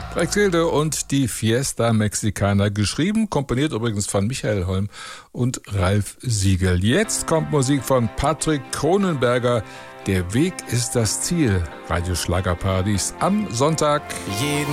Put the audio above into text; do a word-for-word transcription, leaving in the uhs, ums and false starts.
Brexilde und die Fiesta Mexicana, geschrieben, komponiert übrigens von Michael Holm und Ralf Siegel. Jetzt kommt Musik von Patrick Kronenberger. Der Weg ist das Ziel. Radio Schlagerparadies am Sonntag. Jeden